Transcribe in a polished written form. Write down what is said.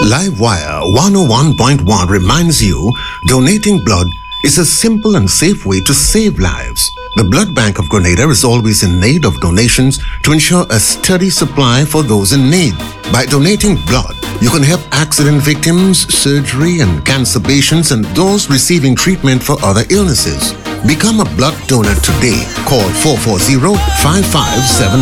Livewire 101.1 reminds you donating blood is a simple and safe way to save lives. The Blood Bank of Grenada is always in need of donations to ensure a steady supply for those in need. By donating blood, you can help accident victims, surgery and cancer patients, and those receiving treatment for other illnesses. Become a blood donor today. Call 440-5579